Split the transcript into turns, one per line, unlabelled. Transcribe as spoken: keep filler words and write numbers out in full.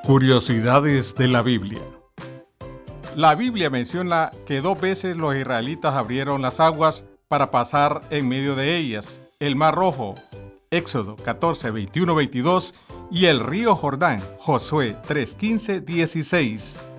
Curiosidades de la Biblia. La Biblia menciona que dos veces los israelitas abrieron las aguas para pasar en medio de ellas, el Mar Rojo, Éxodo catorce, veintiuno, veintidós, y el río Jordán, Josué tres, quince, dieciséis.